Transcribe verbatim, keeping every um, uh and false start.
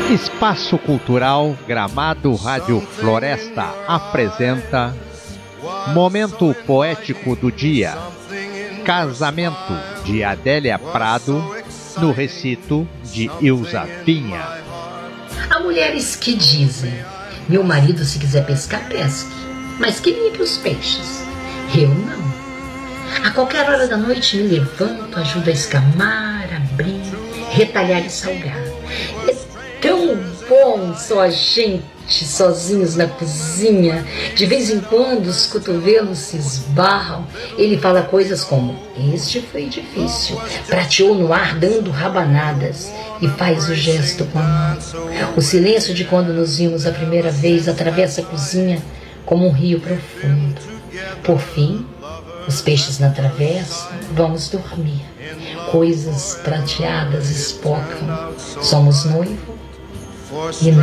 Espaço Cultural Gramado Rádio Floresta apresenta Momento Poético do Dia, Casamento, de Adélia Prado, no recito de Ilza Vinha. Há mulheres que dizem: meu marido, se quiser pescar, pesque, mas que limpe os peixes. Eu não. A qualquer hora da noite me levanto, ajudo a escamar, abrir, retalhar e salgar. É tão bom só a gente sozinhos na cozinha. De vez em quando os cotovelos se esbarram. Ele fala coisas como: este foi difícil. Prateou no ar dando rabanadas e faz o gesto com a mão. O silêncio de quando nos vimos a primeira vez atravessa a cozinha como um rio profundo. Por fim, os peixes na travessa, vamos dormir. Coisas prateadas espocam. Somos noivo e noiva.